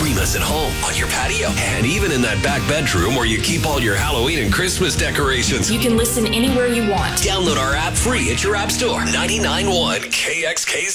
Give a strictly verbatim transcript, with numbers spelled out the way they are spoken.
Stream us at home, on your patio, and even in that back bedroom where you keep all your Halloween and Christmas decorations. You can listen anywhere you want. Download our app free at your app store. ninety-nine point one K X K Z.